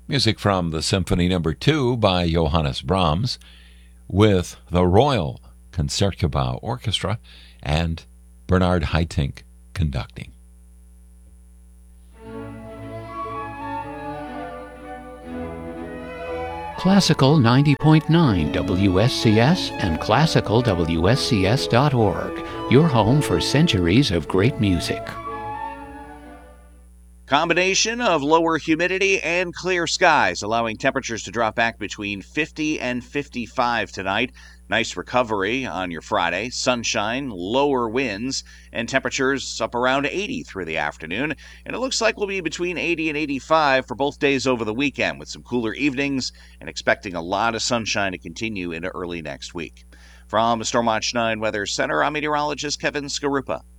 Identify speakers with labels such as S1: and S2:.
S1: Music from the Symphony No. 2 by Johannes Brahms with the Royal Concertgebouw Orchestra and Bernard Haitink conducting.
S2: Classical 90.9 WSCS and classicalwscs.org, your home for centuries of great music.
S3: Combination of lower humidity and clear skies, allowing temperatures to drop back between 50 and 55 tonight. Nice recovery on your Friday. Sunshine, lower winds, and temperatures up around 80 through the afternoon. And it looks like we'll be between 80 and 85 for both days over the weekend, with some cooler evenings and expecting a lot of sunshine to continue into early next week. From the Stormwatch 9 Weather Center, I'm meteorologist Kevin Skarupa.